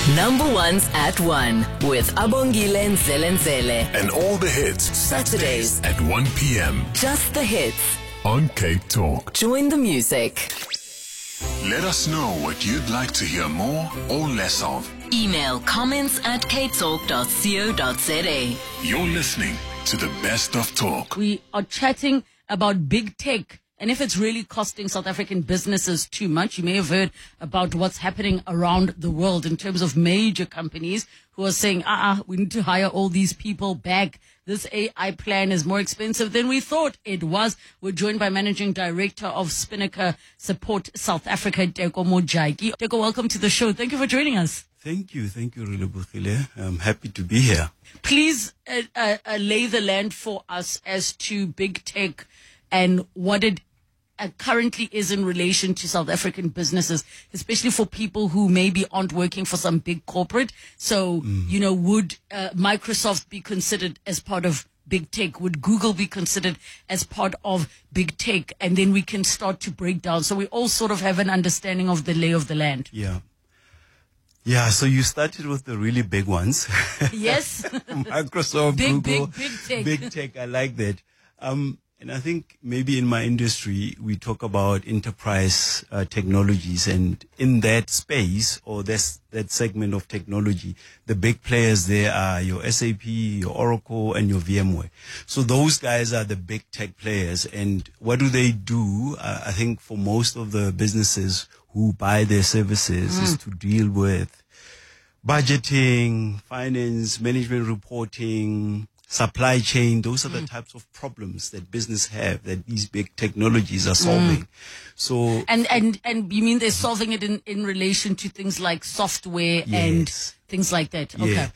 Number ones at 1 with Abongile Nzelenzele. And all the hits Saturdays at 1 p.m. Just the hits. on Cape Talk. Join the music. Let us know what you'd like to hear more or less of. Email comments@capetalk.co.za. You're listening to the best of talk. We are chatting about big tech and if it's really costing South African businesses too much. You may have heard about what's happening around the world in terms of major companies who are saying, we need to hire all these people back. This AI plan is more expensive than we thought it was. We're joined by Managing Director of Spinnaker Support South Africa, Teko Mojaki. Teko, welcome to the show. Thank you for joining us. Thank you, Relebogile. I'm happy to be here. Please lay the land for us as to big tech and what it currently is in relation to South African businesses, especially for people who maybe aren't working for some big corporate. So, would Microsoft be considered as part of big tech? Would Google be considered as part of big tech? And then we can start to break down. So we all sort of have an understanding of the lay of the land. Yeah, so you started with the really big ones. Yes. Microsoft, Google, big tech. I like that. And I think maybe in my industry, we talk about enterprise technologies, and in that space or that segment of technology, the big players there are your SAP, your Oracle, and your VMware. So those guys are the big tech players. And what do they do? I think for most of the businesses who buy their services is to deal with budgeting, finance, management reporting, supply chain. Those are the types of problems that business have that these big technologies are solving. So and you mean they're solving it in relation to things like software and things like that? Okay. Yeah.